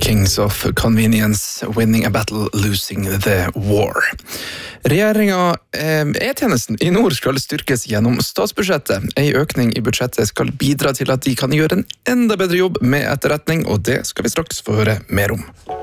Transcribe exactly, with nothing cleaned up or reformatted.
Kings of Convenience, winning a battle, losing the war. Regjeringen E-tjenesten i nord skal styrkes gjennom statsbudsjettet. En økning i budsjettet skal bidra til at de kan gjøre en enda bedre jobb med etterretning, og det skal vi straks få høre mer om.